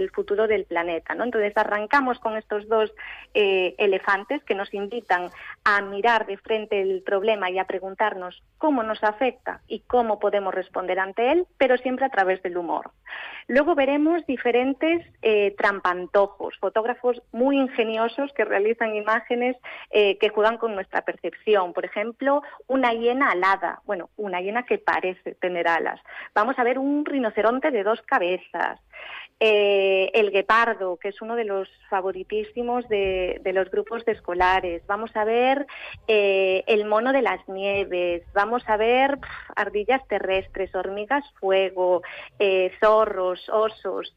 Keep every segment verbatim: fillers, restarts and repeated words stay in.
el futuro del planeta, ¿no? Entonces arrancamos con estos dos eh, elefantes que nos invitan a mirar de frente el problema y a preguntarnos cómo nos afecta y cómo podemos responder ante él, pero siempre a través del humor. Luego veremos diferentes eh, trampantojos, fotógrafos muy ingeniosos que realizan imágenes eh, que juegan con nuestra percepción. Por ejemplo, una hiena alada, bueno, una hiena que parece tener alas. Vamos a ver un rinoceronte de dos cabezas. Eh, el guepardo, que es uno de los favoritísimos de, de los grupos de escolares. Vamos a ver eh, el mono de las nieves. Vamos a ver pff, ardillas terrestres, hormigas fuego, eh, zorros, osos.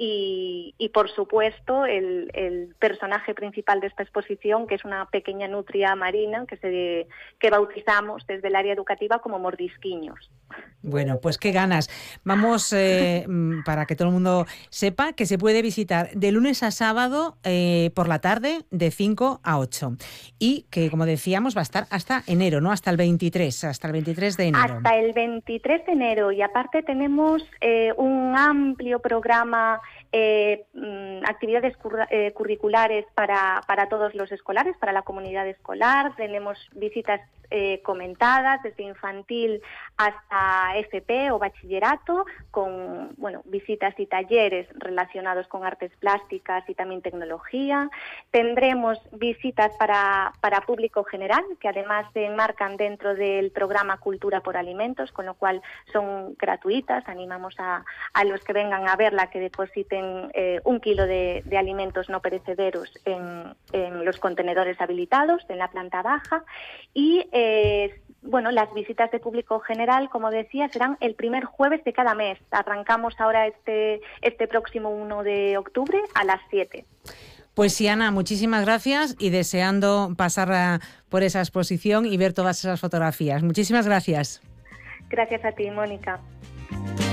Y, y por supuesto, el, el personaje principal de esta exposición, que es una pequeña nutria marina que, se, que bautizamos desde el área educativa como mordisquiños. Bueno, pues qué ganas. Vamos, eh, para que todo el mundo sepa, que se puede visitar de lunes a sábado eh, por la tarde de cinco a ocho. Y que, como decíamos, va a estar hasta enero, ¿no? Hasta el veintitrés, hasta el veintitrés de enero. Hasta el veintitrés de enero. Y aparte tenemos eh, un amplio programa, eh, actividades cur- eh, curriculares para, para todos los escolares, para la comunidad escolar. Tenemos visitas eh, comentadas desde infantil hasta F P o bachillerato, con bueno visitas y talleres relacionados con artes plásticas y también tecnología. Tendremos visitas para, para público general, que además se enmarcan dentro del programa Cultura por Alimentos, con lo cual son gratuitas. Animamos a, a los que vengan a verla que depositen eh, un kilo de, de alimentos no perecederos en, en los contenedores habilitados en la planta baja. Y eh, bueno, las visitas de público general, como decía, serán el primer jueves de cada mes. Arrancamos ahora este, este próximo uno de octubre a las siete. Pues sí, Ana, muchísimas gracias y deseando pasar a, por esa exposición y ver todas esas fotografías. Muchísimas gracias. Gracias a ti, Mónica.